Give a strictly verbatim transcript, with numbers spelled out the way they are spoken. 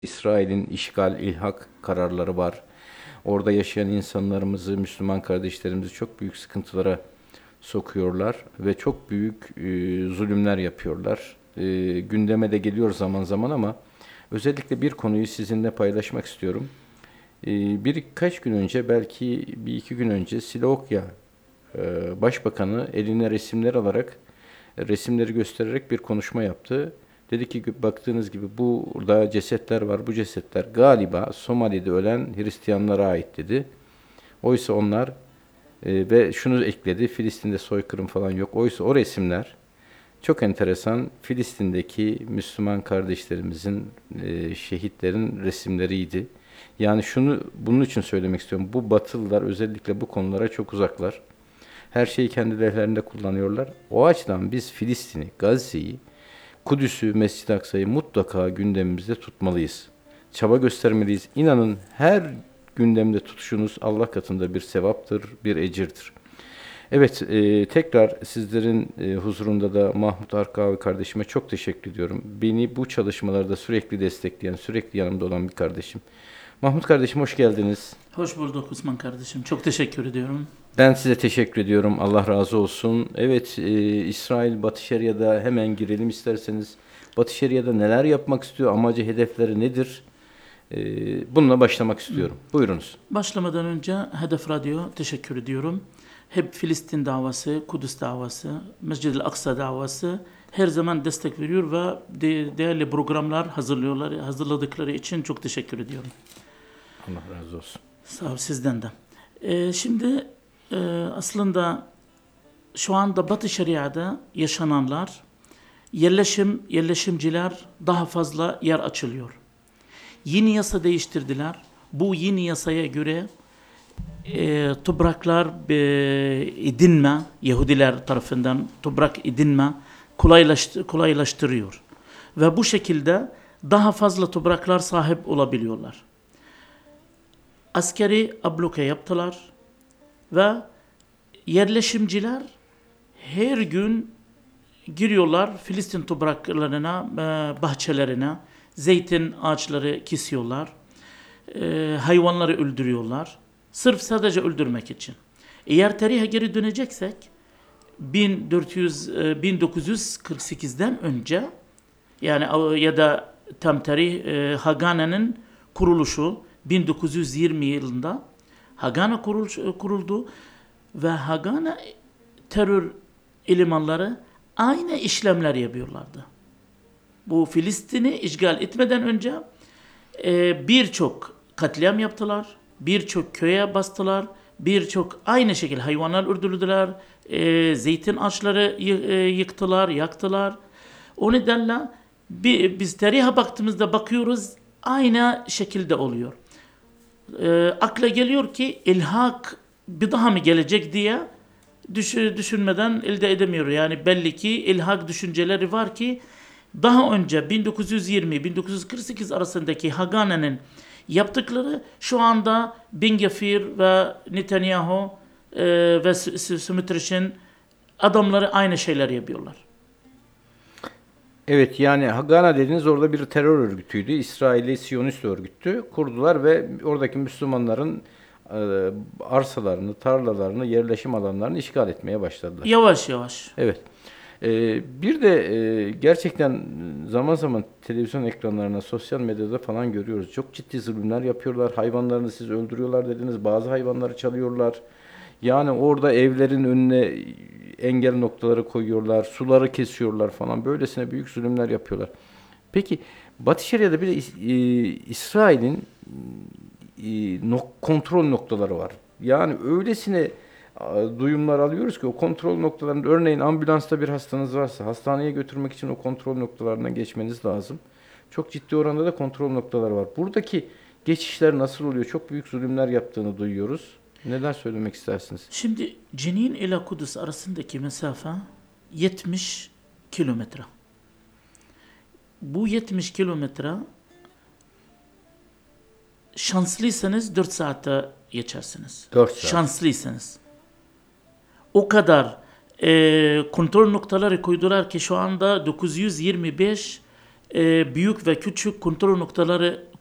İsrail'in işgal, ilhak kararları var. Orada yaşayan insanlarımızı, Müslüman kardeşlerimizi çok büyük sıkıntılara sokuyorlar ve çok büyük e, zulümler yapıyorlar. E, gündeme de geliyor zaman zaman ama özellikle bir konuyu sizinle paylaşmak istiyorum. E, birkaç gün önce, belki bir iki gün önce Slovakya e, Başbakanı eline resimler alarak, resimleri göstererek bir konuşma yaptı. Dedi ki baktığınız gibi burada cesetler var. Bu cesetler galiba Somali'de ölen Hristiyanlara ait dedi. Oysa onlar e, ve şunu ekledi. Filistin'de soykırım falan yok. Oysa o resimler çok enteresan. Filistin'deki Müslüman kardeşlerimizin, e, şehitlerin resimleriydi. Yani şunu bunun için söylemek istiyorum. Bu Batılılar özellikle bu konulara çok uzaklar. Her şeyi kendi lehlerinde kullanıyorlar. O açıdan biz Filistin'i, Gazze'yi, Kudüs'ü, Mescid-i Aksa'yı mutlaka gündemimizde tutmalıyız. Çaba göstermeliyiz. İnanın her gündemde tutuşunuz Allah katında bir sevaptır, bir ecirdir. Evet, e, tekrar sizlerin e, huzurunda da Mahmut Arkavi kardeşime çok teşekkür ediyorum. Beni bu çalışmalarda sürekli destekleyen, sürekli yanımda olan bir kardeşim. Mahmut kardeşim hoş geldiniz. Hoş bulduk Osman kardeşim. Çok teşekkür ediyorum. Ben size teşekkür ediyorum. Allah razı olsun. Evet, e, İsrail Batı Şeria'da hemen girelim isterseniz. Batı Şeria'da neler yapmak istiyor? Amacı, hedefleri nedir? E, bununla başlamak istiyorum. Hı. Buyurunuz. Başlamadan önce Hedef Radyo teşekkür ediyorum. Hep Filistin davası, Kudüs davası, Mescid-i Aksa davası her zaman destek veriyor ve de, değerli programlar hazırlıyorlar, hazırladıkları için çok teşekkür ediyorum. Allah razı olsun. Sağ ol, sizden de. Ee, şimdi e, aslında şu anda Batı Şeria'da yaşananlar, yerleşim yerleşimciler daha fazla yer açılıyor. Yeni yasa değiştirdiler. Bu yeni yasaya göre e, topraklar e, edinme, Yahudiler tarafından toprak edinme kolaylaştı, kolaylaştırıyor. Ve bu şekilde daha fazla topraklar sahip olabiliyorlar. Askeri abluka yaptılar ve yerleşimciler her gün giriyorlar Filistin topraklarına, bahçelerine, zeytin ağaçları kesiyorlar, hayvanları öldürüyorlar. Sırf sadece öldürmek için. Eğer tarihe geri döneceksek, bin dört yüz, bin dokuz yüz kırk sekizden önce, yani ya da tam tarih Hagana'nın kuruluşu bin dokuz yüz yirmi yılında Hagana kuruldu ve Hagana terör elemanları aynı işlemler yapıyorlardı. Bu Filistin'i işgal etmeden önce e, birçok katliam yaptılar, birçok köye bastılar, birçok aynı şekilde hayvanlar öldürdüler, e, zeytin ağaçları y- e, yıktılar, yaktılar. O nedenle bir, biz tarihe baktığımızda bakıyoruz aynı şekilde oluyor. E, akla geliyor ki ilhak bir daha mı gelecek diye düşünmeden elde edemiyor. Yani belli ki ilhak düşünceleri var ki daha önce bin dokuz yüz yirmi bin dokuz yüz kırk sekiz arasındaki Hagana'nın yaptıkları şu anda Ben Gvir ve Netanyahu e, ve Smotrich'in adamları aynı şeyler yapıyorlar. Evet, yani Hagana dediğiniz orada bir terör örgütüydü. İsrail'i Siyonist örgüttü. Kurdular ve oradaki Müslümanların e, arsalarını, tarlalarını, yerleşim alanlarını işgal etmeye başladılar. Yavaş yavaş. Evet. Ee, bir de e, gerçekten zaman zaman televizyon ekranlarına, sosyal medyada falan görüyoruz. Çok ciddi zulümler yapıyorlar. Hayvanlarını siz öldürüyorlar dediniz. Bazı hayvanları çalıyorlar. Yani orada evlerin önüne engel noktaları koyuyorlar. Suları kesiyorlar falan. Böylesine büyük zulümler yapıyorlar. Peki Batı Şeria'da bir de e, İsrail'in e, nok- kontrol noktaları var. Yani öylesine duyumlar alıyoruz ki o kontrol noktalarında, örneğin ambulansta bir hastanız varsa hastaneye götürmek için o kontrol noktalarına geçmeniz lazım. Çok ciddi oranda da kontrol noktaları var. Buradaki geçişler nasıl oluyor? Çok büyük zulümler yaptığını duyuyoruz. Neden söylemek istersiniz? Şimdi Cenin ile Kudüs arasındaki mesafe yetmiş kilometre. Bu yetmiş kilometre şanslıysanız dört saatte geçersiniz. dört saat. Şanslıysanız. O kadar e, kontrol noktaları koydular ki şu anda dokuz yüz yirmi beş e, büyük ve küçük kontrol noktaları